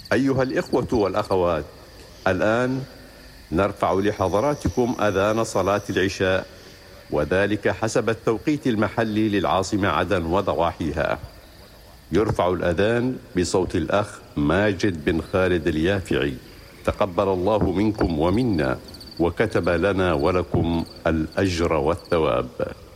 أيها الإخوة والأخوات، الآن نرفع لحضراتكم أذان صلاة العشاء، وذلك حسب التوقيت المحلي للعاصمة عدن وضواحيها. يرفع الأذان بصوت الأخ ماجد بن خالد اليافعي، تقبل الله منكم ومنا، وكتب لنا ولكم الأجر والثواب.